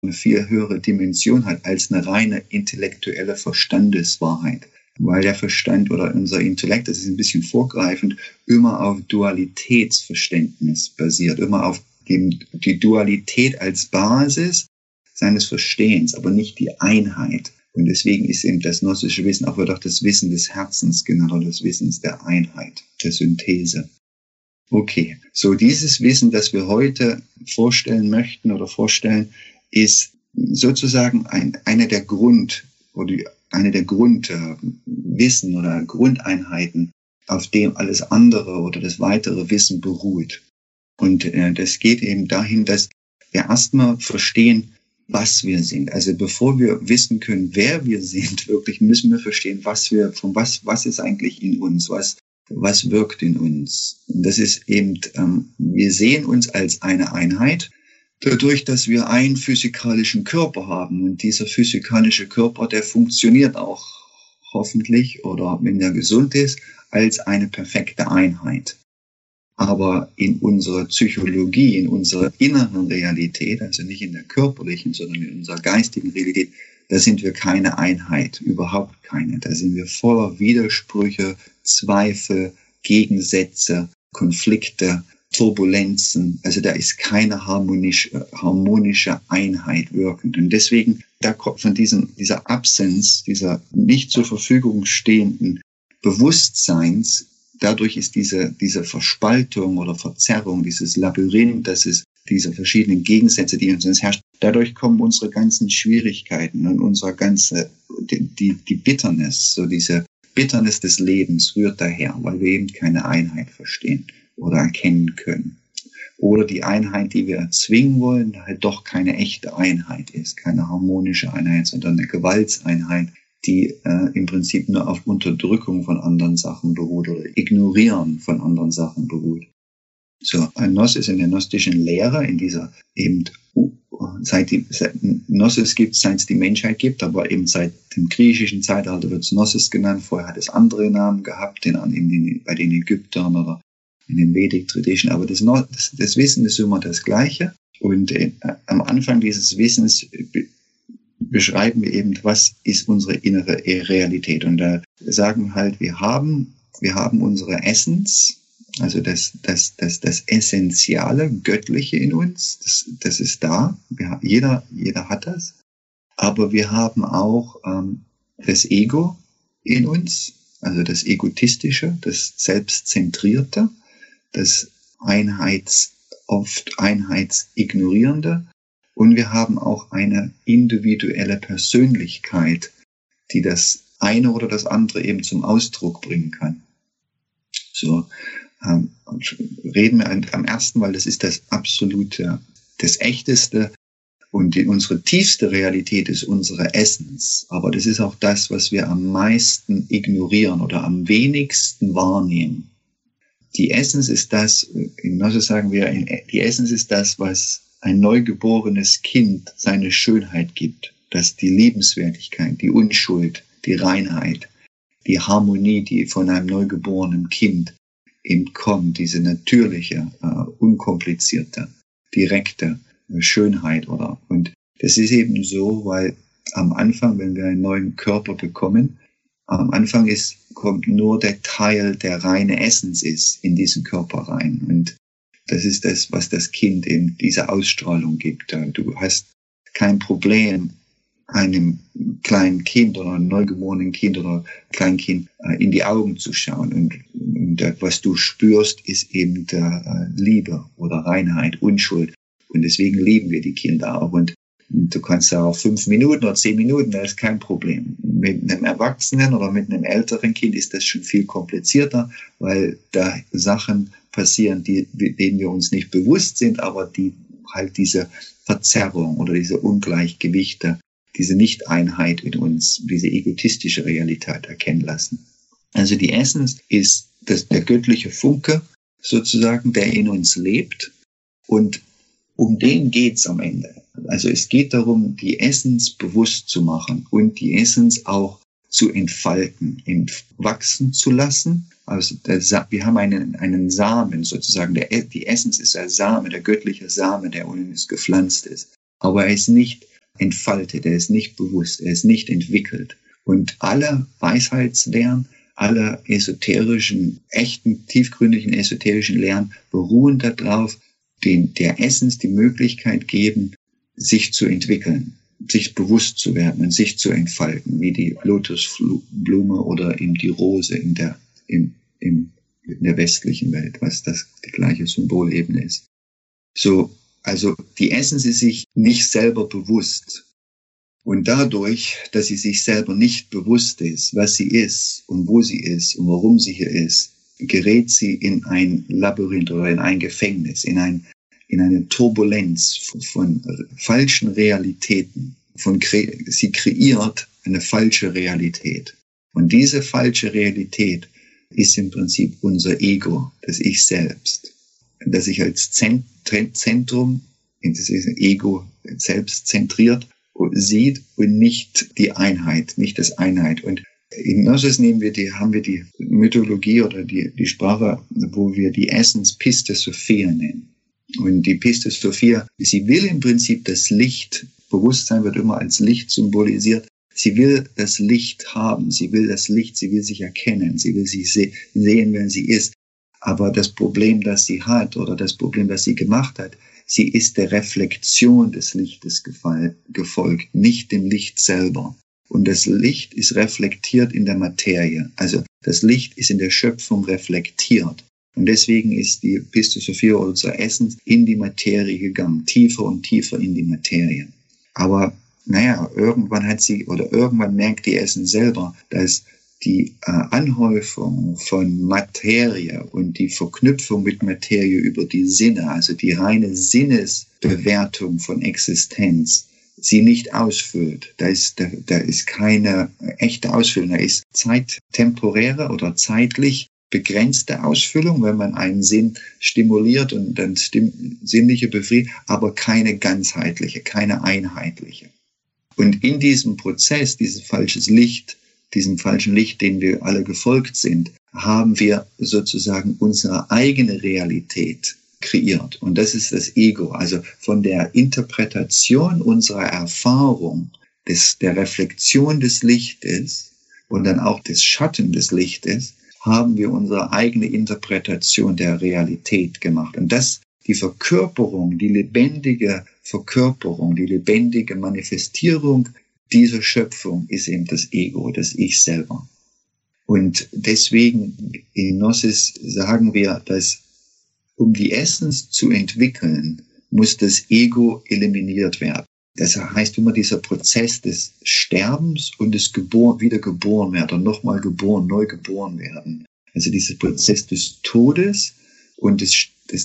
eine viel höhere Dimension hat als eine reine intellektuelle Verstandeswahrheit. Weil der Verstand oder unser Intellekt, das ist ein bisschen vorgreifend, immer auf Dualitätsverständnis basiert, immer auf die Dualität als Basis seines Verstehens, aber nicht die Einheit. Und deswegen ist eben das gnostische Wissen auch wird auch das Wissen des Herzens genannt oder das Wissen der Einheit, der Synthese. Okay, so dieses Wissen, das wir heute vorstellen möchten oder vorstellen, ist sozusagen eine der Grundwissen oder Grundeinheiten, auf dem alles andere oder das weitere Wissen beruht. Und das geht eben dahin, dass wir erstmal verstehen, was wir sind. Also bevor wir wissen können, wer wir sind, wirklich müssen wir verstehen, was ist eigentlich in uns, was wirkt in uns. Und das ist eben, wir sehen uns als eine Einheit, dadurch, dass wir einen physikalischen Körper haben. Und dieser physikalische Körper, der funktioniert auch hoffentlich oder wenn er gesund ist, als eine perfekte Einheit. Aber in unserer Psychologie, in unserer inneren Realität, also nicht in der körperlichen, sondern in unserer geistigen Realität, da sind wir keine Einheit, überhaupt keine. Da sind wir voller Widersprüche, Zweifel, Gegensätze, Konflikte, Turbulenzen. Also da ist keine harmonische Einheit wirkend. Und deswegen, da kommt von dieser Absenz, dieser nicht zur Verfügung stehenden Bewusstseins, dadurch ist diese Verspaltung oder Verzerrung, dieses Labyrinth, das ist diese verschiedenen Gegensätze, die in uns herrschen. Dadurch kommen unsere ganzen Schwierigkeiten und unsere ganze, die Bitternis, so diese Bitternis des Lebens rührt daher, weil wir eben keine Einheit verstehen oder erkennen können. Oder die Einheit, die wir erzwingen wollen, halt doch keine echte Einheit ist, keine harmonische Einheit, sondern eine Gewaltseinheit, die im Prinzip nur auf Unterdrückung von anderen Sachen beruht oder Ignorieren von anderen Sachen beruht. So, Gnosis in der gnostischen Lehre, in dieser eben, seit Gnosis gibt es, seit es die Menschheit gibt, aber eben seit dem griechischen Zeitalter wird es Gnosis genannt, vorher hat es andere Namen gehabt, bei den Ägyptern oder in den Vedic Tradition, aber das Wissen ist immer das Gleiche und am Anfang dieses Wissens beschreiben wir eben, was ist unsere innere Realität. Und da sagen wir halt, wir haben unsere Essenz, also das Essentiale, Göttliche in uns, das ist da. Jeder hat das. Aber wir haben auch das Ego in uns, also das Egotistische, das Selbstzentrierte, das oft Einheitsignorierende. Und wir haben auch eine individuelle Persönlichkeit, die das eine oder das andere eben zum Ausdruck bringen kann. So reden wir am ersten, weil das ist das Absolute, das Echteste und unsere tiefste Realität ist unsere Essenz. Aber das ist auch das, was wir am meisten ignorieren oder am wenigsten wahrnehmen. Die Essenz ist das, in Gnosis sagen wir, die Essenz ist das, was ein neugeborenes Kind seine Schönheit gibt, dass die Liebenswertigkeit, die Unschuld, die Reinheit, die Harmonie, die von einem neugeborenen Kind eben kommt, diese natürliche, unkomplizierte, direkte Schönheit und das ist eben so, weil am Anfang, wenn wir einen neuen Körper bekommen, am Anfang kommt nur der Teil, der reine Essenz ist, in diesen Körper rein und das ist das, was das Kind eben diese Ausstrahlung gibt. Du hast kein Problem, einem kleinen Kind oder einem neugeborenen Kind oder Kleinkind in die Augen zu schauen. Und was du spürst, ist eben Liebe oder Reinheit, Unschuld. Und deswegen lieben wir die Kinder auch. Und du kannst da auch 5 Minuten oder 10 Minuten, das ist kein Problem. Mit einem Erwachsenen oder mit einem älteren Kind ist das schon viel komplizierter, weil da Sachen passieren, denen wir uns nicht bewusst sind, aber die halt diese Verzerrung oder diese Ungleichgewichte, diese Nicht-Einheit in uns, diese egotistische Realität erkennen lassen. Also die Essenz ist der göttliche Funke sozusagen, der in uns lebt und um den geht's am Ende. Also es geht darum, die Essenz bewusst zu machen und die Essenz auch zu entfalten, wachsen zu lassen. Also wir haben einen Samen sozusagen. Die Essenz ist der Same, der göttliche Same, der in uns gepflanzt ist. Aber er ist nicht entfaltet, er ist nicht bewusst, er ist nicht entwickelt. Und alle Weisheitslehren, alle esoterischen, echten, tiefgründigen esoterischen Lehren beruhen darauf, der Essence die Möglichkeit geben, sich zu entwickeln, sich bewusst zu werden und sich zu entfalten, wie die Lotusblume oder eben die Rose in der westlichen Welt, was das die gleiche Symbolebene ist. So, also die Essence ist sich nicht selber bewusst. Und dadurch, dass sie sich selber nicht bewusst ist, was sie ist und wo sie ist und warum sie hier ist, gerät sie in ein Labyrinth oder in ein Gefängnis, in eine Turbulenz von falschen Realitäten. Sie kreiert eine falsche Realität. Und diese falsche Realität ist im Prinzip unser Ego, das Ich selbst, das sich als Zentrum, das Ego selbst zentriert, sieht und nicht die Einheit, nicht das Einheit. Und in Gnosis haben wir die Mythologie oder die Sprache, wo wir die Essence Pistis Sophia nennen. Und die Pistis Sophia, sie will im Prinzip das Licht, Bewusstsein wird immer als Licht symbolisiert, sie will das Licht haben, sie will das Licht, sie will sich erkennen, sie will sich sehen, wer sie ist. Aber das Problem, das sie hat oder das Problem, das sie gemacht hat, sie ist der Reflexion des Lichtes gefolgt, nicht dem Licht selber. Und das Licht ist reflektiert in der Materie. Also das Licht ist in der Schöpfung reflektiert. Und deswegen ist die Pistis Sophia oder zur Essence in die Materie gegangen, tiefer und tiefer in die Materie. Aber irgendwann merkt die Essence selber, dass die Anhäufung von Materie und die Verknüpfung mit Materie über die Sinne, also die reine Sinnesbewertung von Existenz, sie nicht ausfüllt. Da ist keine echte Ausfüllung, da ist temporäre oder zeitlich begrenzte Ausfüllung, wenn man einen Sinn stimuliert und dann sinnliche befriedigt, aber keine ganzheitliche, keine einheitliche. Und in diesem Prozess, diesem falschen Licht, dem wir alle gefolgt sind, haben wir sozusagen unsere eigene Realität kreiert. Und das ist das Ego. Also von der Interpretation unserer Erfahrung, der Reflexion des Lichtes und dann auch des Schatten des Lichtes, haben wir unsere eigene Interpretation der Realität gemacht. Und die Verkörperung, die lebendige Verkörperung, die lebendige Manifestierung dieser Schöpfung ist eben das Ego, das Ich selber. Und deswegen in Gnosis sagen wir, dass um die Essence zu entwickeln, muss das Ego eliminiert werden. Das heißt immer dieser Prozess des Sterbens und des Wiedergeboren werden, oder nochmal geboren, neu geboren werden. Also dieser Prozess des Todes und des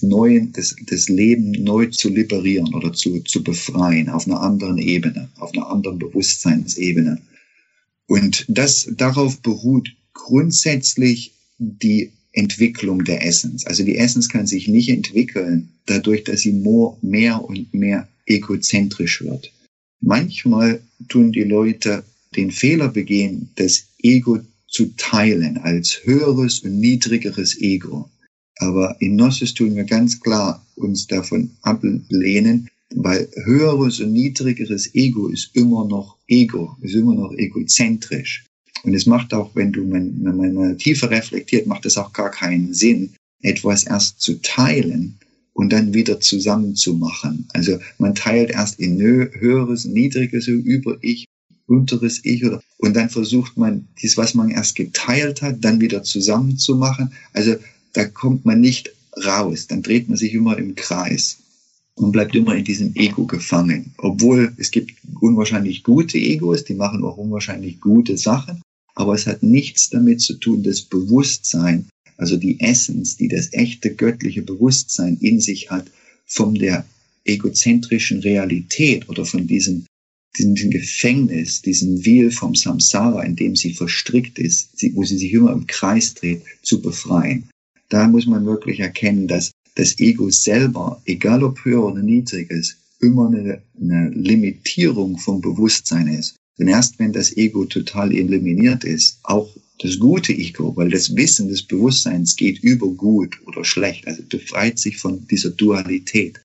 Leben neu zu liberieren oder zu befreien auf einer anderen Ebene, auf einer anderen Bewusstseinsebene. Und darauf beruht grundsätzlich die Entwicklung der Essence. Also die Essence kann sich nicht entwickeln, dadurch, dass sie mehr und mehr egozentrisch wird. Manchmal tun die Leute den Fehler begehen, das Ego zu teilen als höheres und niedrigeres Ego. Aber in Gnosis tun wir ganz klar uns davon ablehnen, weil höheres und niedrigeres Ego ist immer noch egozentrisch. Und es macht auch, wenn man tiefer reflektiert, macht es auch gar keinen Sinn, etwas erst zu teilen und dann wieder zusammenzumachen. Also man teilt erst in höheres, niedriges Über-Ich, unteres Ich, und dann versucht man, was man erst geteilt hat, dann wieder zusammenzumachen. Also da kommt man nicht raus, dann dreht man sich immer im Kreis und bleibt immer in diesem Ego gefangen. Obwohl es gibt unwahrscheinlich gute Egos, die machen auch unwahrscheinlich gute Sachen, aber es hat nichts damit zu tun, das Bewusstsein, also die Essence, die das echte göttliche Bewusstsein in sich hat, von der egozentrischen Realität oder von diesem Gefängnis, diesem Wheel vom Samsara, in dem sie verstrickt ist, wo sie sich immer im Kreis dreht, zu befreien. Da muss man wirklich erkennen, dass das Ego selber, egal ob höher oder niedriges, immer eine Limitierung vom Bewusstsein ist. Denn erst wenn das Ego total eliminiert ist, auch das gute Ego, weil das Wissen des Bewusstseins geht über gut oder schlecht, also befreit sich von dieser Dualität.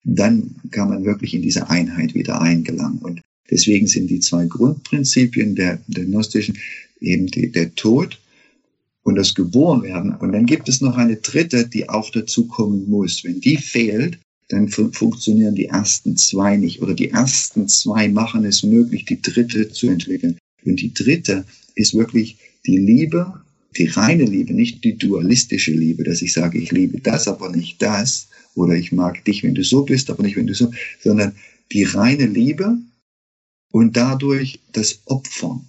dann kann man wirklich in diese Einheit wieder eingelangen. Und deswegen sind die zwei Grundprinzipien der gnostischen eben der Tod und das Geborenwerden. Und dann gibt es noch eine dritte, die auch dazu kommen muss. Wenn die fehlt, dann funktionieren die ersten zwei nicht. Oder die ersten zwei machen es möglich, die dritte zu entwickeln. Und die dritte ist wirklich die Liebe, die reine Liebe, nicht die dualistische Liebe, dass ich sage, ich liebe das, aber nicht das. Oder ich mag dich, wenn du so bist, aber nicht, wenn du so, sondern die reine Liebe und dadurch das Opfer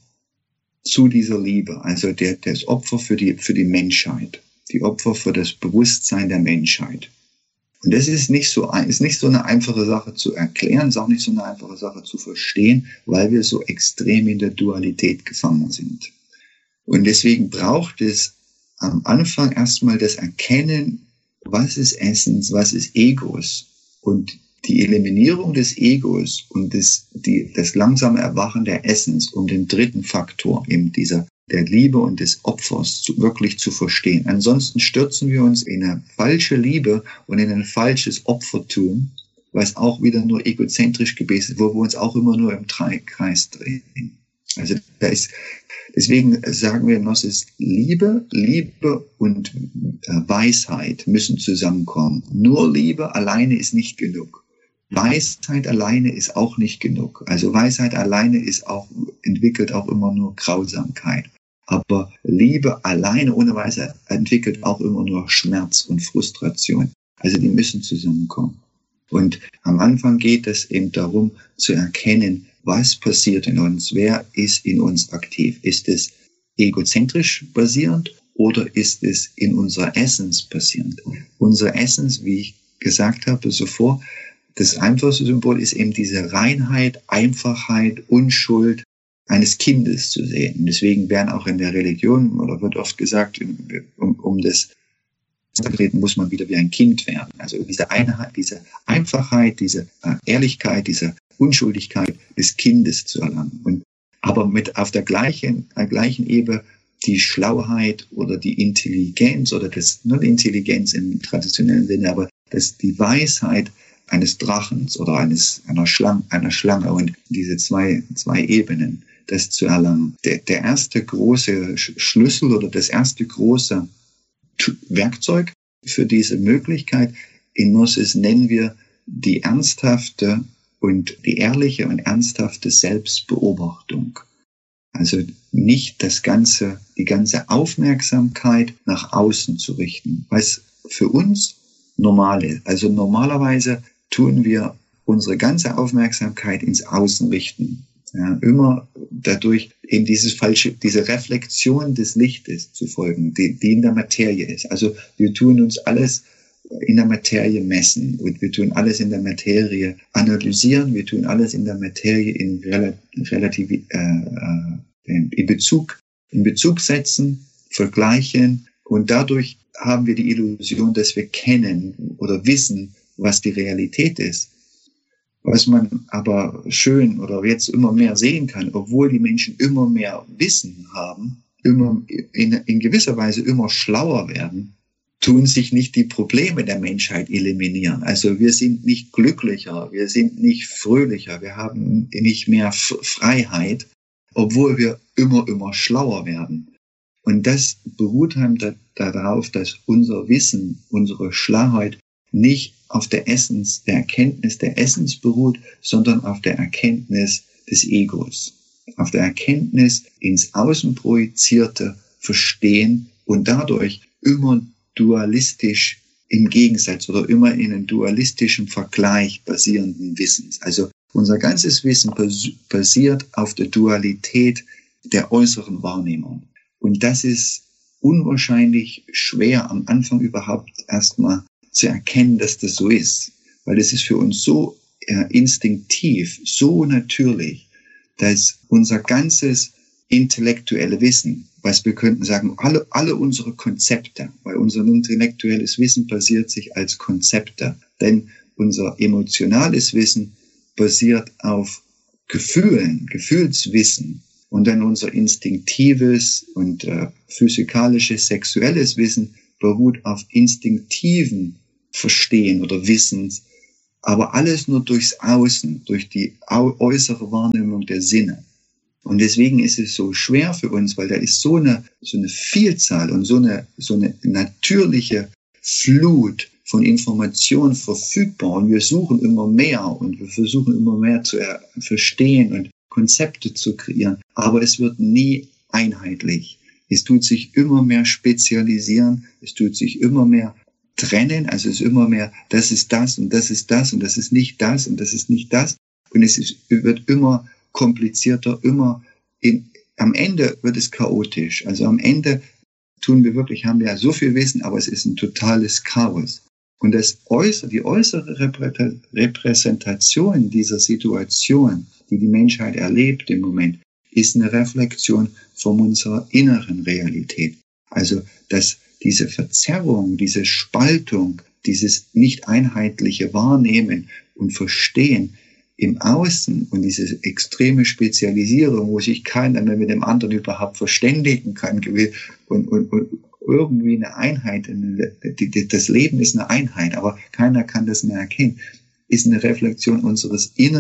zu dieser Liebe. Also das Opfer für die Menschheit. Die Opfer für das Bewusstsein der Menschheit. Und das ist nicht so eine einfache Sache zu erklären, ist auch nicht so eine einfache Sache zu verstehen, weil wir so extrem in der Dualität gefangen sind. Und deswegen braucht es am Anfang erstmal das Erkennen, was ist Essens, was ist Egos. Und die Eliminierung des Egos und das langsame Erwachen der Essens, um den dritten Faktor, eben der Liebe und des Opfers wirklich zu verstehen. Ansonsten stürzen wir uns in eine falsche Liebe und in ein falsches Opfertum, was auch wieder nur egozentrisch gewesen ist, wo wir uns auch immer nur im Kreis drehen. Also deswegen sagen wir, Gnosis, Liebe und Weisheit müssen zusammenkommen. Nur Liebe alleine ist nicht genug. Weisheit alleine ist auch nicht genug. Also Weisheit alleine entwickelt auch immer nur Grausamkeit. Aber Liebe alleine ohne Weisheit entwickelt auch immer nur Schmerz und Frustration. Also die müssen zusammenkommen. Und am Anfang geht es eben darum zu erkennen, was passiert in uns, wer ist in uns aktiv. Ist es egozentrisch basierend oder ist es in unserer Essence basierend? Unsere Essence, wie ich gesagt habe zuvor, das einfachste Symbol ist eben diese Reinheit, Einfachheit, Unschuld eines Kindes zu sehen. Und deswegen werden auch in der Religion, oder wird oft gesagt, um das zu treten, muss man wieder wie ein Kind werden. Also diese Einheit, diese Einfachheit, diese Ehrlichkeit, diese Unschuldigkeit des Kindes zu erlangen. Aber mit auf der gleichen Ebene die Schlauheit oder die Intelligenz oder nicht Intelligenz im traditionellen Sinne, aber die Weisheit eines Drachens oder einer Schlange und diese zwei Ebenen, das zu erlangen. Der erste große Schlüssel oder das erste große Werkzeug für diese Möglichkeit in Gnosis nennen wir die ernsthafte und die ehrliche und ernsthafte Selbstbeobachtung. Also nicht die ganze Aufmerksamkeit nach außen zu richten, was für uns normal ist. Also normalerweise tun wir unsere ganze Aufmerksamkeit ins Außen richten. Ja, immer dadurch eben diese Reflexion des Lichtes zu folgen, die in der Materie ist. Also wir tun uns alles in der Materie messen und wir tun alles in der Materie analysieren, wir tun alles in der Materie in Bezug setzen, vergleichen und dadurch haben wir die Illusion, dass wir kennen oder wissen, was die Realität ist. Was man aber schön oder jetzt immer mehr sehen kann, obwohl die Menschen immer mehr Wissen haben, immer in gewisser Weise immer schlauer werden, tun sich nicht die Probleme der Menschheit eliminieren. Also wir sind nicht glücklicher, wir sind nicht fröhlicher, wir haben nicht mehr Freiheit, obwohl wir immer schlauer werden. Und das beruht halt darauf, dass unser Wissen, unsere Schlauheit nicht auf der Essence, der Erkenntnis der Essence beruht, sondern auf der Erkenntnis des Egos. Auf der Erkenntnis ins Außen projizierte Verstehen und dadurch immer dualistisch im Gegensatz oder immer in einem dualistischen Vergleich basierenden Wissens. Also unser ganzes Wissen basiert auf der Dualität der äußeren Wahrnehmung. Und das ist unwahrscheinlich schwer am Anfang überhaupt erstmal zu erkennen, dass das so ist. Weil es ist für uns so instinktiv, so natürlich, dass unser ganzes intellektuelle Wissen, was wir könnten sagen, alle unsere Konzepte, weil unser intellektuelles Wissen basiert sich als Konzepte, denn unser emotionales Wissen basiert auf Gefühlen, Gefühlswissen und dann unser instinktives und physikalisches, sexuelles Wissen beruht auf instinktiven Verstehen oder Wissens aber alles nur durchs Außen, durch die äußere Wahrnehmung der Sinne. Und deswegen ist es so schwer für uns, weil da ist so eine Vielzahl und so eine natürliche Flut von Informationen verfügbar. Und wir suchen immer mehr und wir versuchen immer mehr zu verstehen und Konzepte zu kreieren. Aber es wird nie einheitlich. Es tut sich immer mehr spezialisieren. Es tut sich immer mehr trennen. Also es ist immer mehr, das ist das und das ist das und das ist nicht das und das ist nicht das. Und wird immer komplizierter, am Ende wird es chaotisch. Also am Ende haben wir ja so viel Wissen, aber es ist ein totales Chaos. Und die äußere Repräsentation dieser Situation, die die Menschheit erlebt im Moment, ist eine Reflexion von unserer inneren Realität. Also, dass diese Verzerrung, diese Spaltung, dieses nicht einheitliche Wahrnehmen und Verstehen im Außen und diese extreme Spezialisierung, wo sich keiner mehr mit dem anderen überhaupt verständigen kann und irgendwie eine Einheit, das Leben ist eine Einheit, aber keiner kann das mehr erkennen, ist eine Reflexion unserer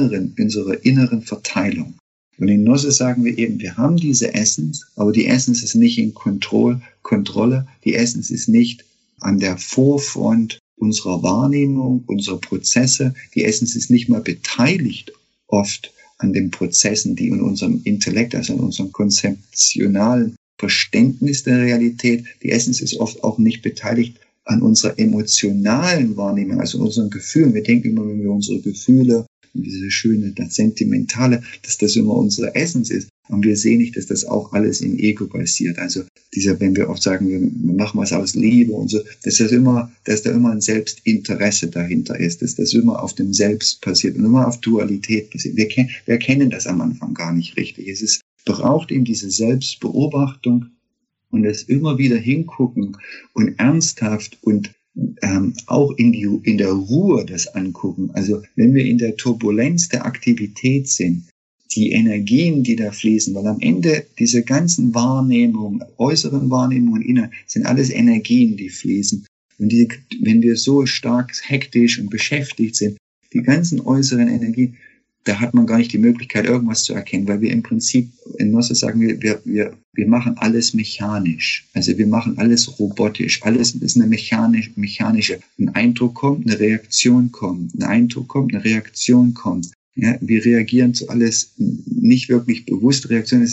inneren Verteilung. Und in Gnosis sagen wir eben, wir haben diese Essenz, aber die Essenz ist nicht in Kontrolle, die Essenz ist nicht an der Vorfront unserer Wahrnehmung, unserer Prozesse. Die Essenz ist nicht mal beteiligt oft an den Prozessen, die in unserem Intellekt, also in unserem konzeptionalen Verständnis der Realität, die Essenz ist oft auch nicht beteiligt an unserer emotionalen Wahrnehmung, also unseren Gefühlen. Wir denken immer, wenn wir unsere Gefühle und diese schöne, das Sentimentale, dass das immer unsere Essenz ist. Und wir sehen nicht, dass das auch alles im Ego basiert. Also wenn wir oft sagen, wir machen was aus Liebe und so, dass da immer ein Selbstinteresse dahinter ist, dass das immer auf dem Selbst passiert und immer auf Dualität passiert. Wir kennen das am Anfang gar nicht richtig. Es braucht eben diese Selbstbeobachtung und das immer wieder hingucken und ernsthaft und auch in der Ruhe das angucken. Also wenn wir in der Turbulenz der Aktivität sind, die Energien, die da fließen, weil am Ende diese ganzen Wahrnehmungen, äußeren Wahrnehmungen, inneren, sind alles Energien, die fließen. Und wenn wir so stark hektisch und beschäftigt sind, die ganzen äußeren Energien, da hat man gar nicht die Möglichkeit, irgendwas zu erkennen, weil wir im Prinzip, in Gnosis sagen wir machen alles mechanisch. Also wir machen alles robotisch. Alles ist eine mechanische. Ein Eindruck kommt, eine Reaktion kommt. Ein Eindruck kommt, eine Reaktion kommt. Ja, wir reagieren zu alles nicht wirklich bewusst. Reaktion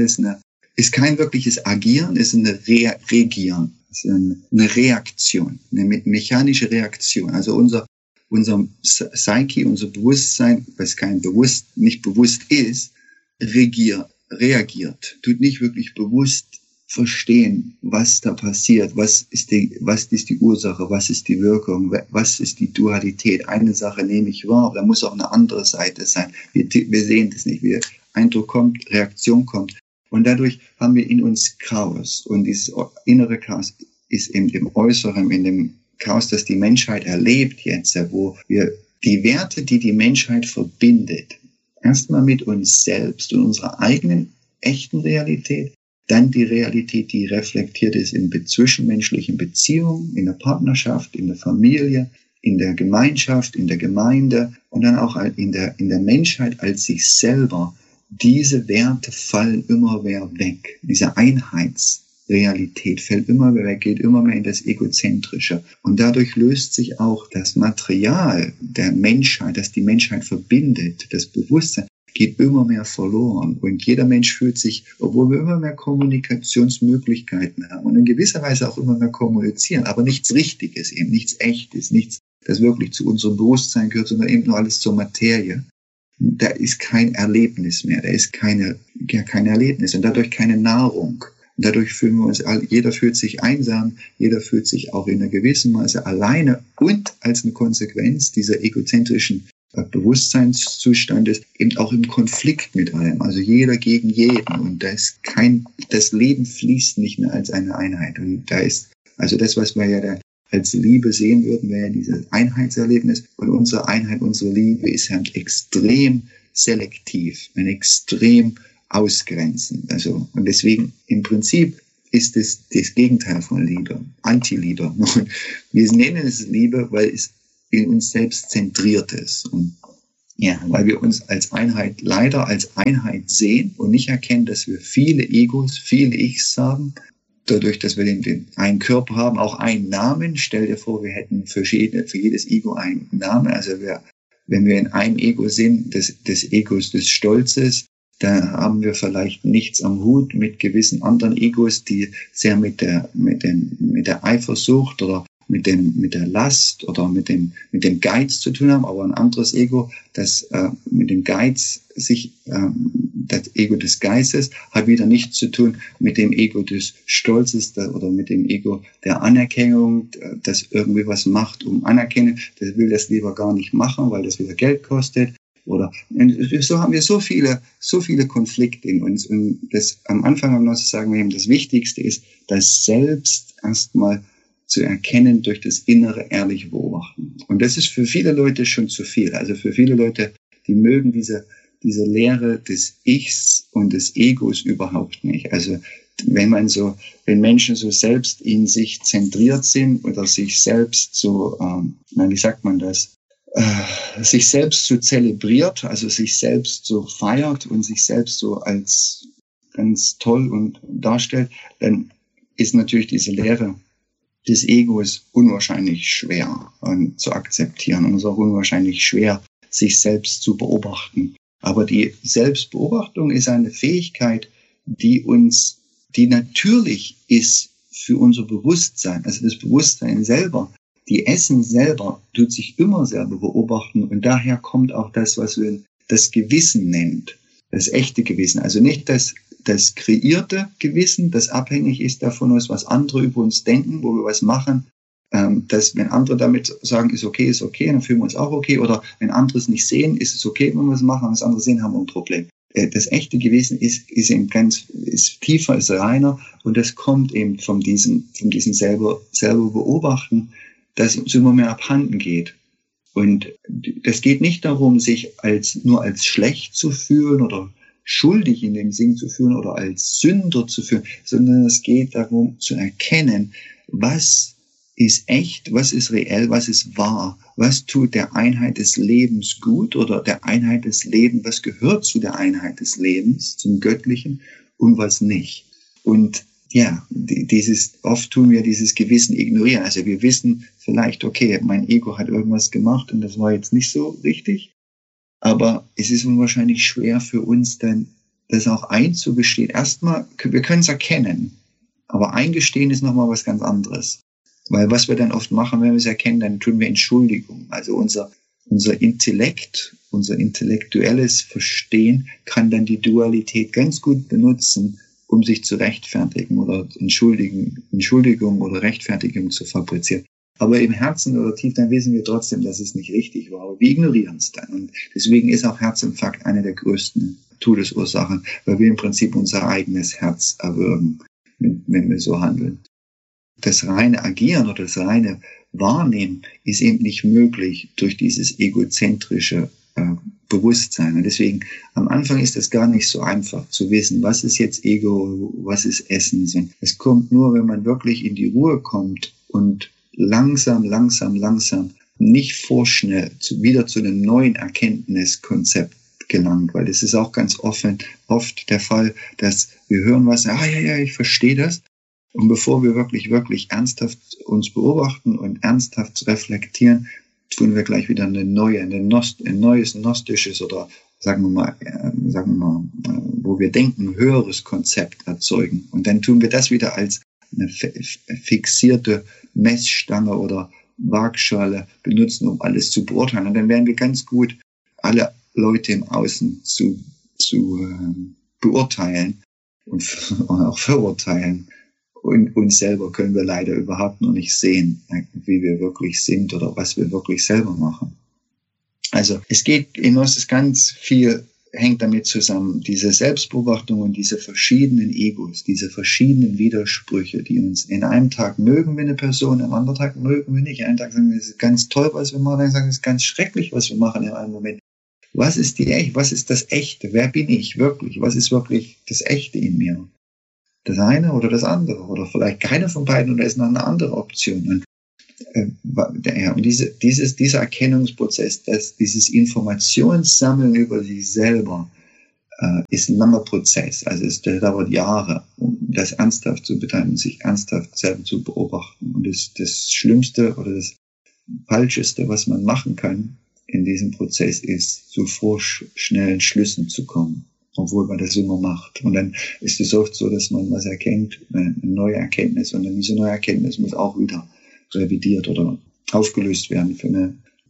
ist kein wirkliches Agieren, ist eine Reagieren. Ist eine Reaktion, eine mechanische Reaktion. Also unser Psyche, unser Bewusstsein, was nicht bewusst ist, reagiert, tut nicht wirklich bewusst verstehen, was da passiert, was ist die Ursache, was ist die Wirkung, was ist die Dualität. Eine Sache nehme ich wahr, da muss auch eine andere Seite sein. Wir sehen das nicht. Eindruck kommt, Reaktion kommt. Und dadurch haben wir in uns Chaos. Und dieses innere Chaos ist eben im Äußeren, in dem Chaos, das die Menschheit erlebt jetzt, wo wir die Werte, die die Menschheit verbindet, erstmal mit uns selbst und unserer eigenen echten Realität, dann die Realität, die reflektiert ist in zwischenmenschlichen Beziehungen, in der Partnerschaft, in der Familie, in der Gemeinschaft, in der Gemeinde und dann auch in der Menschheit als sich selber. Diese Werte fallen immer mehr weg. Diese Einheitsrealität fällt immer mehr weg, geht immer mehr in das Egozentrische. Und dadurch löst sich auch das Material der Menschheit, das die Menschheit verbindet, das Bewusstsein, geht immer mehr verloren. Und jeder Mensch fühlt sich, obwohl wir immer mehr Kommunikationsmöglichkeiten haben und in gewisser Weise auch immer mehr kommunizieren, aber nichts Richtiges eben, nichts Echtes, nichts, das wirklich zu unserem Bewusstsein gehört, sondern eben nur alles zur Materie. Da ist kein Erlebnis mehr, da ist kein Erlebnis und dadurch keine Nahrung. Und dadurch fühlen wir uns, jeder fühlt sich einsam, jeder fühlt sich auch in einer gewissen Weise alleine und als eine Konsequenz dieser egozentrischen Bewusstseinszustandes eben auch im Konflikt mit allem, also jeder gegen jeden und das Leben fließt nicht mehr als eine Einheit und da ist, also das, was wir ja da als Liebe sehen würden, wäre ja dieses Einheitserlebnis und unsere Einheit, unsere Liebe ist halt extrem selektiv, ein extrem ausgrenzend, also und deswegen im Prinzip ist es das Gegenteil von Liebe, Anti-Liebe. Wir nennen es Liebe, weil es in uns selbst zentriert ist. Und ja, weil wir uns als Einheit, leider als Einheit sehen und nicht erkennen, dass wir viele Egos, viele Ichs haben. Dadurch, dass wir den einen Körper haben, auch einen Namen. Stell dir vor, wir hätten für jedes Ego einen Namen. Also wenn wir in einem Ego sind, des Egos des Stolzes, da haben wir vielleicht nichts am Hut mit gewissen anderen Egos, die sehr mit der Eifersucht oder mit der Last oder mit dem Geiz zu tun haben, aber ein anderes Ego, das mit dem Geiz das Ego des Geistes hat wieder nichts zu tun mit dem Ego des Stolzes oder mit dem Ego der Anerkennung, das irgendwie was macht, um Anerkennung. Das will das lieber gar nicht machen, weil das wieder Geld kostet. Oder so haben wir so viele Konflikte in uns. Und das am Anfang noch sagen wir eben, das Wichtigste ist, das selbst erstmal zu erkennen durch das innere, ehrliche Beobachten. Und das ist für viele Leute schon zu viel. Also für viele Leute, die mögen diese Lehre des Ichs und des Egos überhaupt nicht. Also wenn Menschen so selbst in sich zentriert sind oder sich selbst so, wie sagt man das, sich selbst so zelebriert, also sich selbst so feiert und sich selbst so als ganz toll und darstellt, dann ist natürlich diese Lehre des Egos unwahrscheinlich schwer zu akzeptieren und es ist auch unwahrscheinlich schwer, sich selbst zu beobachten. Aber die Selbstbeobachtung ist eine Fähigkeit, die natürlich ist für unser Bewusstsein. Also das Bewusstsein selber, die Essenz selber tut sich immer selber beobachten und daher kommt auch das, was wir das Gewissen nennt, das echte Gewissen. Also nicht das kreierte Gewissen, das abhängig ist davon, was andere über uns denken, wo wir was machen, dass wenn andere damit sagen, ist okay, dann fühlen wir uns auch okay, oder wenn andere es nicht sehen, ist es okay, wenn wir es machen, wenn es andere sehen, haben wir ein Problem. Das echte Gewissen ist tiefer, ist reiner und das kommt eben von diesem selber beobachten, das uns immer mehr abhanden geht. Und es geht nicht darum, sich nur als schlecht zu fühlen oder schuldig in dem Sinn zu fühlen oder als Sünder zu fühlen, sondern es geht darum zu erkennen, was ist echt, was ist reell, was ist wahr, was tut der Einheit des Lebens gut oder der Einheit des Lebens, was gehört zu der Einheit des Lebens, zum Göttlichen und was nicht. Und ja, oft tun wir dieses Gewissen ignorieren. Also wir wissen vielleicht, okay, mein Ego hat irgendwas gemacht und das war jetzt nicht so richtig. Aber es ist unwahrscheinlich schwer für uns dann, das auch einzugestehen. Erstmal, wir können es erkennen, aber eingestehen ist nochmal was ganz anderes. Weil was wir dann oft machen, wenn wir es erkennen, dann tun wir Entschuldigung. Also unser Intellekt, unser intellektuelles Verstehen kann dann die Dualität ganz gut benutzen, um sich zu rechtfertigen oder Entschuldigung oder Rechtfertigung zu fabrizieren. Aber im Herzen oder tief, dann wissen wir trotzdem, dass es nicht richtig war. Aber wir ignorieren es dann. Und deswegen ist auch Herzinfarkt eine der größten Todesursachen, weil wir im Prinzip unser eigenes Herz erwürgen, wenn wir so handeln. Das reine Agieren oder das reine Wahrnehmen ist eben nicht möglich durch dieses egozentrische Bewusstsein. Und deswegen, am Anfang ist es gar nicht so einfach zu wissen, was ist jetzt Ego, was ist Essens. Und es kommt nur, wenn man wirklich in die Ruhe kommt und langsam, nicht vorschnell wieder zu einem neuen Erkenntniskonzept gelangt, weil es ist auch ganz oft der Fall, dass wir hören was, ja, ich verstehe das. Und bevor wir wirklich ernsthaft uns beobachten und ernsthaft reflektieren, tun wir gleich wieder ein neues gnostisches oder sagen wir mal, wo wir denken, höheres Konzept erzeugen. Und dann tun wir das wieder als eine fixierte Messstange oder Waagschale benutzen, um alles zu beurteilen. Und dann werden wir ganz gut alle Leute im Außen zu beurteilen und auch verurteilen. Und uns selber können wir leider überhaupt noch nicht sehen, wie wir wirklich sind oder was wir wirklich selber machen. Also es geht in uns ganz viel, hängt damit zusammen, diese Selbstbeobachtung und diese verschiedenen Egos, diese verschiedenen Widersprüche, die uns in einem Tag mögen wir eine Person, am anderen Tag mögen wir nicht. Einen Tag sagen wir, es ist ganz toll, was wir machen, dann sagen wir, es ist ganz schrecklich, was wir machen in einem Moment. Was ist das Echte? Wer bin ich wirklich? Was ist wirklich das Echte in mir? Das eine oder das andere oder vielleicht keine von beiden oder ist noch eine andere Option. Und Und dieser Erkennungsprozess, dieses Informationssammeln über sich selber, ist ein langer Prozess. Also es dauert Jahre, um das ernsthaft zu betreiben, sich ernsthaft selber zu beobachten. Und das Schlimmste oder das Falscheste, was man machen kann in diesem Prozess, ist, zu vorschnellen Schlüssen zu kommen, obwohl man das immer macht. Und dann ist es oft so, dass man was erkennt, eine neue Erkenntnis, und dann diese neue Erkenntnis muss auch wieder revidiert oder aufgelöst werden für eine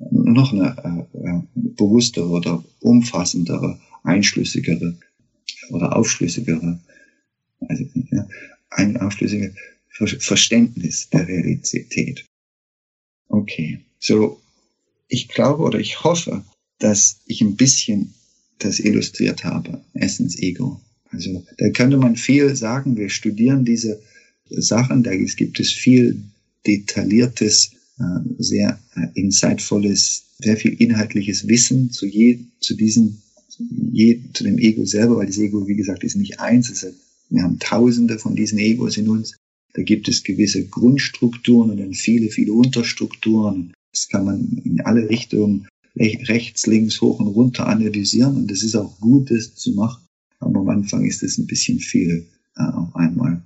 bewusstere oder umfassendere, einschlüssigere oder aufschlüssigere, also ein aufschlüssiges Verständnis der Realität. Okay, so ich glaube oder ich hoffe, dass ich ein bisschen das illustriert habe, Essence Ego. Also da könnte man viel sagen, wir studieren diese Sachen, da gibt es viel detailliertes, sehr insightvolles, sehr viel inhaltliches Wissen zu dem Ego selber, weil das Ego, wie gesagt, ist nicht eins, wir haben Tausende von diesen Egos in uns. Da gibt es gewisse Grundstrukturen und dann viele, viele Unterstrukturen. Das kann man in alle Richtungen, rechts, links, hoch und runter analysieren, und das ist auch gut, das zu machen. Aber am Anfang ist das ein bisschen viel auf einmal.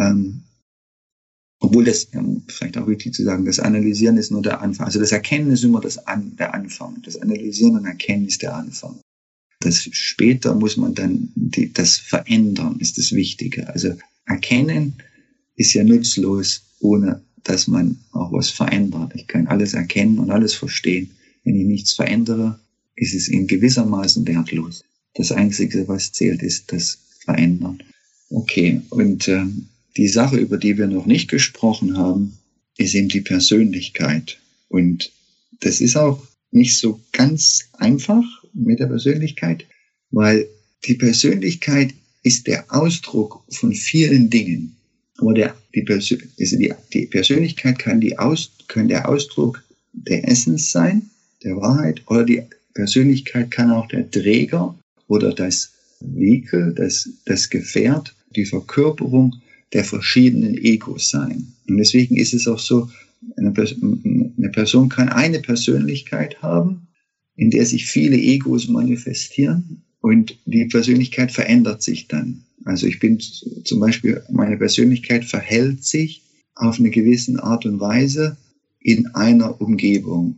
Obwohl das, vielleicht auch wichtig zu sagen, das Analysieren ist nur der Anfang. Also das Erkennen ist immer der Anfang. Das Analysieren und Erkennen ist der Anfang. Das später muss man dann das Verändern, ist das Wichtige. Also Erkennen ist ja nutzlos, ohne dass man auch was verändert. Ich kann alles erkennen und alles verstehen. Wenn ich nichts verändere, ist es in gewissermaßen wertlos. Das Einzige, was zählt, ist das Verändern. Okay, und die Sache, über die wir noch nicht gesprochen haben, ist eben die Persönlichkeit. Und das ist auch nicht so ganz einfach mit der Persönlichkeit, weil die Persönlichkeit ist der Ausdruck von vielen Dingen. Aber die Persönlichkeit kann der Ausdruck der Essence sein, der Wahrheit, oder die Persönlichkeit kann auch der Träger oder das Vehikel, das Gefährt, die Verkörperung der verschiedenen Egos sein. Und deswegen ist es auch so, eine Person kann eine Persönlichkeit haben, in der sich viele Egos manifestieren, und die Persönlichkeit verändert sich dann. Also ich bin zum Beispiel, meine Persönlichkeit verhält sich auf eine gewisse Art und Weise in einer Umgebung,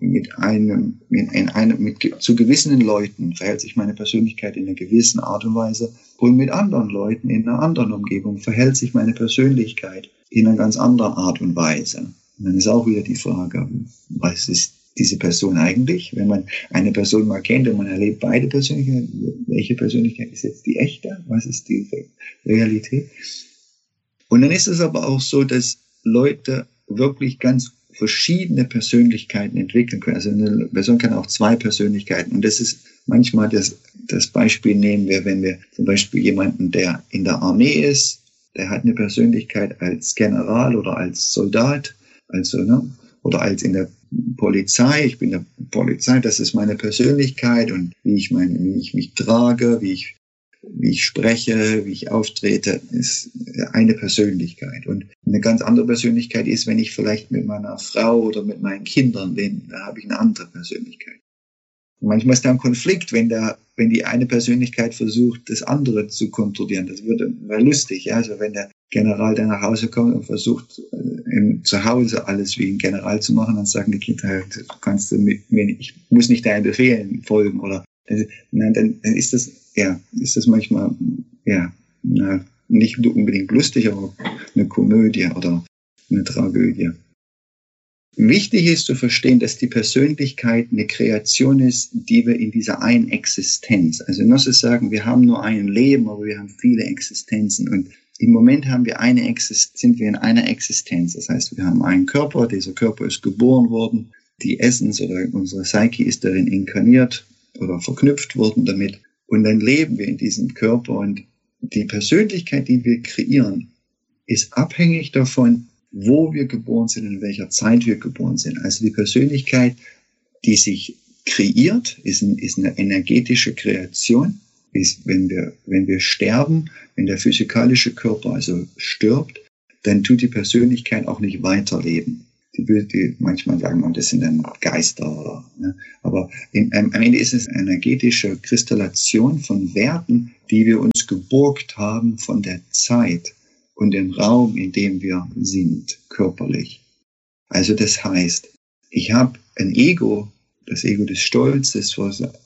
zu gewissen Leuten verhält sich meine Persönlichkeit in einer gewissen Art und Weise, und mit anderen Leuten in einer anderen Umgebung verhält sich meine Persönlichkeit in einer ganz anderen Art und Weise. Und dann ist auch wieder die Frage, was ist diese Person eigentlich? Wenn man eine Person mal kennt und man erlebt beide Persönlichkeiten, welche Persönlichkeit ist jetzt die echte? Was ist die Realität? Und dann ist es aber auch so, dass Leute wirklich ganz verschiedene Persönlichkeiten entwickeln können. Also eine Person kann auch zwei Persönlichkeiten. Und das ist manchmal das Beispiel nehmen wir, wenn wir zum Beispiel jemanden, der in der Armee ist, der hat eine Persönlichkeit als General oder als Soldat, oder als in der Polizei. Ich bin der Polizei, das ist meine Persönlichkeit, und wie ich mich trage, wie ich spreche, wie ich auftrete, ist eine Persönlichkeit. Und eine ganz andere Persönlichkeit ist, wenn ich vielleicht mit meiner Frau oder mit meinen Kindern bin, da habe ich eine andere Persönlichkeit. Und manchmal ist da ein Konflikt, wenn die eine Persönlichkeit versucht, das andere zu kontrollieren. Das wäre lustig, ja. Also wenn der General dann nach Hause kommt und versucht, zu Hause alles wie ein General zu machen, dann sagen die Kinder, ich muss nicht deinen Befehlen folgen, oder dann ist das manchmal, nicht unbedingt lustig, aber eine Komödie oder eine Tragödie. Wichtig ist zu verstehen, dass die Persönlichkeit eine Kreation ist, die wir in dieser einen Existenz, also Gnosis sagen, wir haben nur ein Leben, aber wir haben viele Existenzen, und im Moment sind wir in einer Existenz. Das heißt, wir haben einen Körper, dieser Körper ist geboren worden, die Essence oder unsere Psyche ist darin inkarniert oder verknüpft worden damit, und dann leben wir in diesem Körper, und die Persönlichkeit, die wir kreieren, ist abhängig davon, wo wir geboren sind und in welcher Zeit wir geboren sind. Also die Persönlichkeit, die sich kreiert, ist eine energetische Kreation. Ist, wenn wir sterben, wenn der physikalische Körper also stirbt, dann tut die Persönlichkeit auch nicht weiterleben. die manchmal sagen, man, das sind dann Geister. Oder, ne? Aber am Ende ist es eine energetische Kristallation von Werten, die wir uns geborgt haben von der Zeit und dem Raum, in dem wir sind, körperlich. Also das heißt, ich habe ein Ego, das Ego des Stolzes,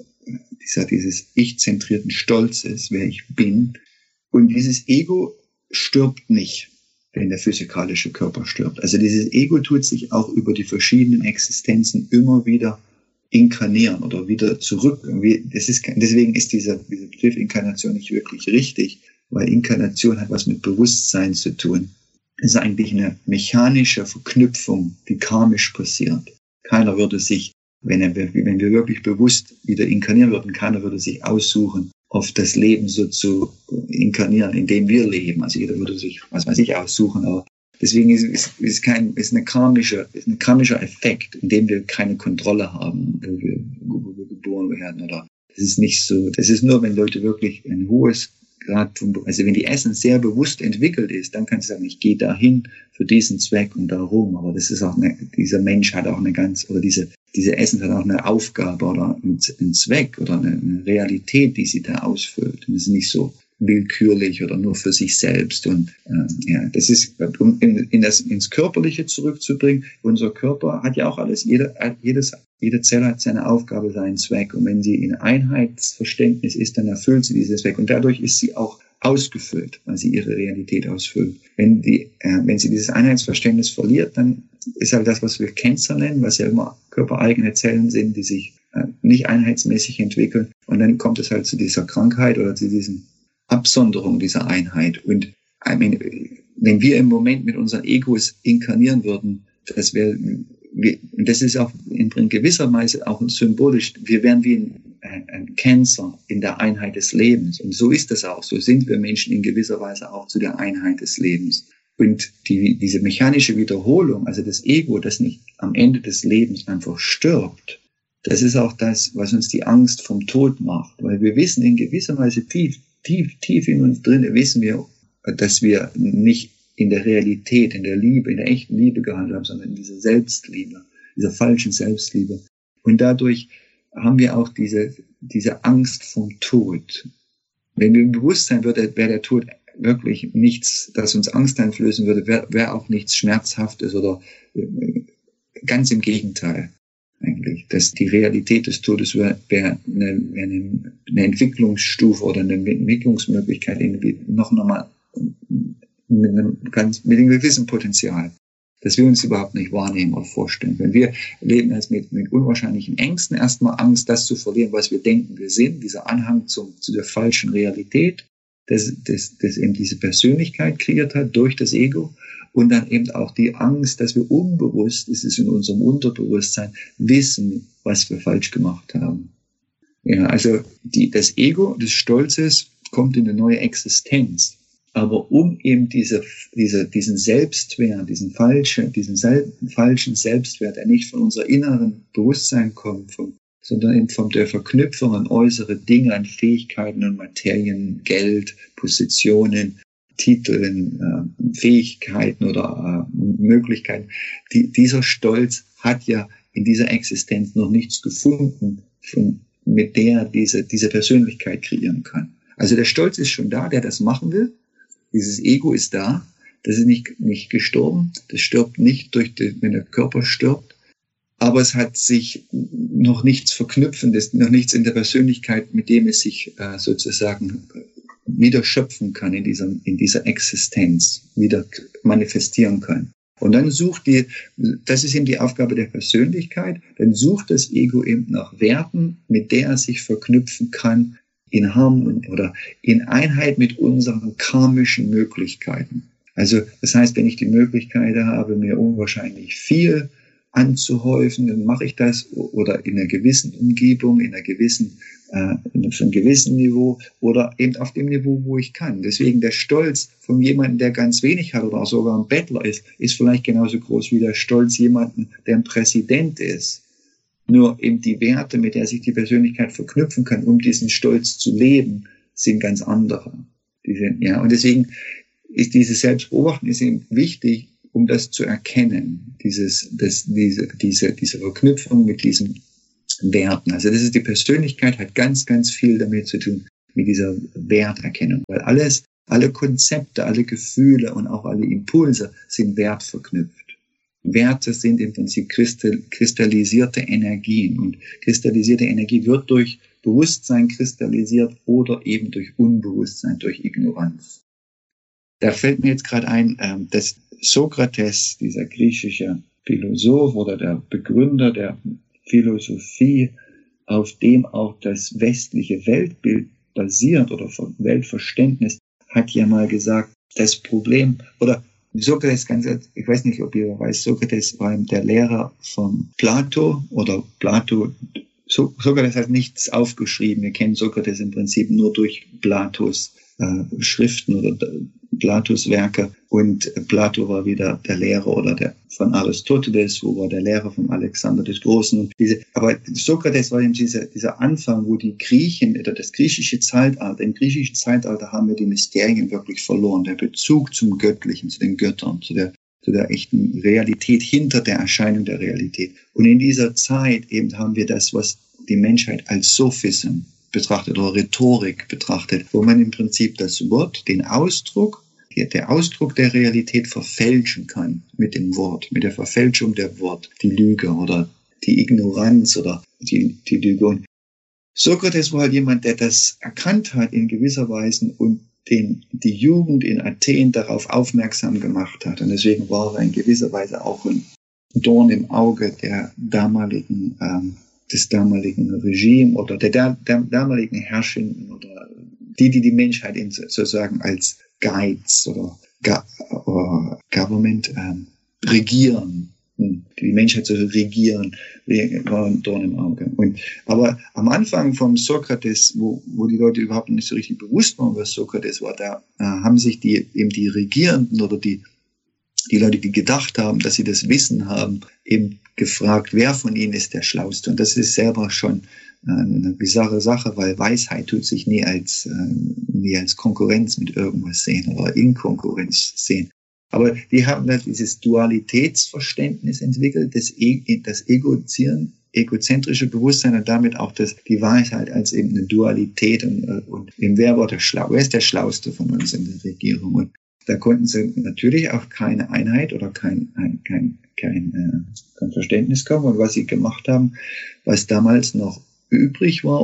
dieses ich-zentrierten Stolzes, wer ich bin. Und dieses Ego stirbt nicht, wenn der physikalische Körper stirbt. Also dieses Ego tut sich auch über die verschiedenen Existenzen immer wieder inkarnieren oder wieder zurück. Deswegen ist dieser Begriff Inkarnation nicht wirklich richtig, weil Inkarnation hat was mit Bewusstsein zu tun. Es ist eigentlich eine mechanische Verknüpfung, die karmisch passiert. Keiner würde sich, wenn wir wirklich bewusst wieder inkarnieren würden, keiner würde sich aussuchen, auf das Leben so zu inkarnieren, in dem wir leben. Also jeder würde sich, was weiß ich, aussuchen. Aber deswegen ist ein karmischer Effekt, in dem wir keine Kontrolle haben, wo wir geboren werden. Oder das ist nicht so. Das ist nur, wenn Leute wirklich ein hohes Grad also wenn die Essence sehr bewusst entwickelt ist, dann kannst du sagen, ich gehe dahin für diesen Zweck und darum. Aber das ist auch dieser Mensch hat auch diese Essence hat auch eine Aufgabe oder einen Zweck oder eine Realität, die sie da ausfüllt. Und das ist nicht so willkürlich oder nur für sich selbst. Und das ist, um ins Körperliche zurückzubringen, unser Körper hat ja auch alles, jede Zelle hat seine Aufgabe, seinen Zweck. Und wenn sie in Einheitsverständnis ist, dann erfüllt sie diesen Zweck. Und dadurch ist sie auch ausgefüllt, weil sie ihre Realität ausfüllt. Wenn sie dieses Einheitsverständnis verliert, dann ist halt das, was wir Cancer nennen, was ja immer körpereigene Zellen sind, die sich nicht einheitsmäßig entwickeln. Und dann kommt es halt zu dieser Krankheit oder zu diesen Absonderung dieser Einheit. Und wenn wir im Moment mit unseren Egos inkarnieren würden, das ist auch in gewisser Weise auch symbolisch, wir wären wie ein Cancer in der Einheit des Lebens. Und so ist das auch. So sind wir Menschen in gewisser Weise auch zu der Einheit des Lebens. Und diese mechanische Wiederholung, also das Ego, das nicht am Ende des Lebens einfach stirbt, das ist auch das, was uns die Angst vom Tod macht. Weil wir wissen in gewisser Weise tief in uns drin, wissen wir, dass wir nicht in der Realität, in der Liebe, in der echten Liebe gehandelt haben, sondern in dieser Selbstliebe, dieser falschen Selbstliebe. Und dadurch haben wir auch diese Angst vom Tod. Wenn wir im Bewusstsein wäre der Tod wirklich nichts, das uns Angst einflößen würde, wäre auch nichts Schmerzhaftes oder ganz im Gegenteil eigentlich. Dass die Realität des Todes wäre eine Entwicklungsstufe oder eine Entwicklungsmöglichkeit noch einmal mit einem gewissen Potenzial, das wir uns überhaupt nicht wahrnehmen oder vorstellen. Wenn wir leben jetzt mit unwahrscheinlichen Ängsten, erstmal Angst, das zu verlieren, was wir denken, wir sind, dieser Anhang zu der falschen Realität, das eben diese Persönlichkeit kreiert hat durch das Ego und dann eben auch die Angst, dass wir unbewusst, ist es in unserem Unterbewusstsein, wissen, was wir falsch gemacht haben. Ja, also das Ego des Stolzes kommt in eine neue Existenz. Aber um eben diesen Selbstwert, diesen falschen Selbstwert, der nicht von unser inneren Bewusstsein kommt, sondern eben von der Verknüpfung an äußere Dinge, an Fähigkeiten und Materien, Geld, Positionen, Titeln, Fähigkeiten oder Möglichkeiten. Dieser Stolz hat ja in dieser Existenz noch nichts gefunden, mit der diese Persönlichkeit kreieren kann. Also der Stolz ist schon da, der das machen will. Dieses Ego ist da, das ist nicht gestorben, das stirbt nicht wenn der Körper stirbt, aber es hat sich noch nichts Verknüpfendes, noch nichts in der Persönlichkeit, mit dem es sich sozusagen wieder schöpfen kann in dieser Existenz, wieder manifestieren kann. Und dann das ist eben die Aufgabe der Persönlichkeit, dann sucht das Ego eben nach Werten, mit der es sich verknüpfen kann, in Harmonie oder in Einheit mit unseren karmischen Möglichkeiten. Also das heißt, wenn ich die Möglichkeit habe, mir unwahrscheinlich viel anzuhäufen, dann mache ich das oder in einer gewissen Umgebung, auf einem gewissen Niveau oder eben auf dem Niveau, wo ich kann. Deswegen der Stolz von jemandem, der ganz wenig hat oder auch sogar ein Bettler ist vielleicht genauso groß wie der Stolz jemanden, der ein Präsident ist. Nur eben die Werte, mit der sich die Persönlichkeit verknüpfen kann, um diesen Stolz zu leben, sind ganz andere. Und deswegen ist dieses Selbstbeobachten ist eben wichtig, um das zu erkennen, diese Verknüpfung mit diesen Werten. Also das ist die Persönlichkeit, hat ganz, ganz viel damit zu tun, mit dieser Werterkennung. Weil alle Konzepte, alle Gefühle und auch alle Impulse sind wertverknüpft. Werte sind im Prinzip kristallisierte Energien. Und kristallisierte Energie wird durch Bewusstsein kristallisiert oder eben durch Unbewusstsein, durch Ignoranz. Da fällt mir jetzt gerade ein, dass Sokrates, dieser griechische Philosoph oder der Begründer der Philosophie, auf dem auch das westliche Weltbild basiert oder Weltverständnis, hat ja mal gesagt, das Problem, oder Sokrates, ich weiß nicht, ob ihr weiß, Sokrates war der Lehrer von Plato oder Plato. Sokrates hat nichts aufgeschrieben. Wir kennen Sokrates im Prinzip nur durch Platos Schriften oder Platos Werke. Und Plato war wieder der Lehrer oder der von Aristoteles, wo war der Lehrer von Alexander des Großen. Aber Sokrates war eben dieser Anfang, wo die Griechen oder das griechische Zeitalter, im griechischen Zeitalter haben wir die Mysterien wirklich verloren. Der Bezug zum Göttlichen, zu den Göttern, zu der echten Realität hinter der Erscheinung der Realität. Und in dieser Zeit eben haben wir das, was die Menschheit als Sophism betrachtet oder Rhetorik betrachtet, wo man im Prinzip das Wort, den Ausdruck, der Ausdruck der Realität verfälschen kann mit dem Wort, mit der Verfälschung der Wort, die Lüge oder die Ignoranz oder die Lüge. Und Sokrates war halt jemand, der das erkannt hat in gewisser Weise und die Jugend in Athen darauf aufmerksam gemacht hat. Und deswegen war er in gewisser Weise auch ein Dorn im Auge des damaligen Regime oder der damaligen Herrschenden oder die Menschheit sozusagen als Guides oder Government regieren, die Menschheit zu regieren, war ein Dorn im Auge. Aber am Anfang vom Sokrates, wo die Leute überhaupt nicht so richtig bewusst waren, was Sokrates war, da haben sich die Regierenden oder die Leute, die gedacht haben, dass sie das Wissen haben, eben gefragt, wer von ihnen ist der Schlauste. Und das ist selber schon eine bizarre Sache, weil Weisheit tut sich nie als Konkurrenz mit irgendwas sehen oder in Konkurrenz sehen. Aber die haben da dieses Dualitätsverständnis entwickelt, das egozentrische Bewusstsein und damit auch die Weisheit als eben eine Dualität und wer ist der Schlauste von uns in der Regierung. Und da konnten sie natürlich auch keine Einheit oder kein Verständnis kommen. Und was sie gemacht haben, was damals noch üblich war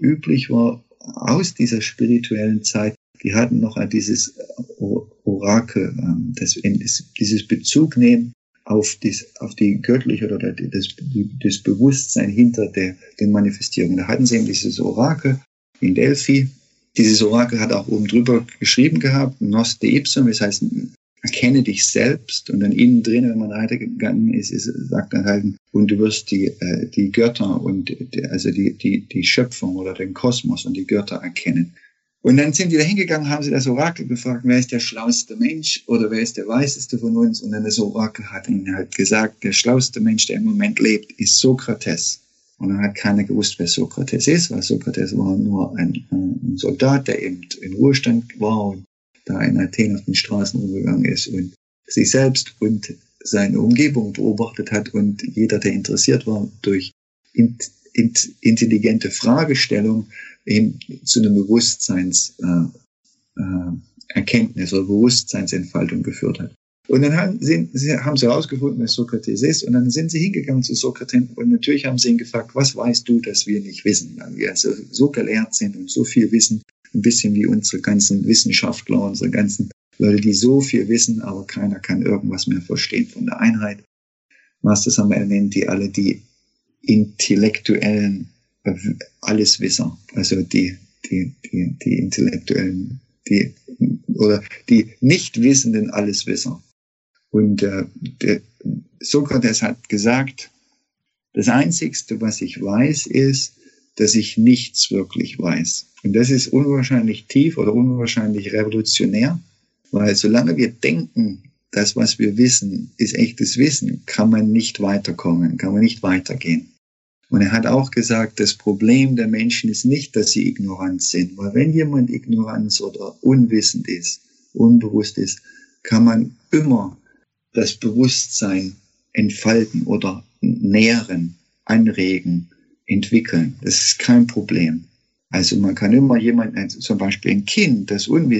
aus dieser spirituellen Zeit, die hatten noch dieses Orakel, dieses Bezug nehmen auf die göttliche oder das Bewusstsein hinter den Manifestierungen. Da hatten sie eben dieses Orakel in Delphi. Dieses Orakel hat auch oben drüber geschrieben gehabt, Nos de ipsum, das heißt, erkenne dich selbst. Und dann innen drin, wenn man weitergegangen ist, sagt er halt, und du wirst die Götter und die Schöpfung oder den Kosmos und die Götter erkennen. Und dann sind die da hingegangen, haben sie das Orakel gefragt, wer ist der schlauste Mensch oder wer ist der weiseste von uns? Und dann das Orakel hat ihnen halt gesagt, der schlauste Mensch, der im Moment lebt, ist Sokrates. Und dann hat keiner gewusst, wer Sokrates ist, weil Sokrates war nur ein Soldat, der eben in Ruhestand war und da in Athen auf den Straßen umgegangen ist und sich selbst und seine Umgebung beobachtet hat und jeder, der interessiert war, durch intelligente Fragestellung eben zu einer Bewusstseinserkenntnis oder Bewusstseinsentfaltung geführt hat. Und dann haben sie herausgefunden, wer Sokrates ist, und dann sind sie hingegangen zu Sokrates und natürlich haben sie ihn gefragt, was weißt du, dass wir nicht wissen, weil wir so gelehrt sind und so viel wissen, ein bisschen wie unsere ganzen Wissenschaftler, unsere ganzen Leute, die so viel wissen, aber keiner kann irgendwas mehr verstehen von der Einheit. Masters haben wir erwähnt, die intellektuellen Alleswisser, also die intellektuellen, die nicht wissenden Alleswisser. Und Sokrates hat gesagt, das Einzigste, was ich weiß, ist, dass ich nichts wirklich weiß. Und das ist unwahrscheinlich tief oder unwahrscheinlich revolutionär, weil solange wir denken, das, was wir wissen, ist echtes Wissen, kann man nicht weiterkommen, kann man nicht weitergehen. Und er hat auch gesagt, das Problem der Menschen ist nicht, dass sie ignorant sind, weil wenn jemand ignorant oder unwissend ist, unbewusst ist, kann man immer das Bewusstsein entfalten oder nähren, anregen, entwickeln. Das ist kein Problem. Also man kann immer jemanden, zum Beispiel ein Kind, das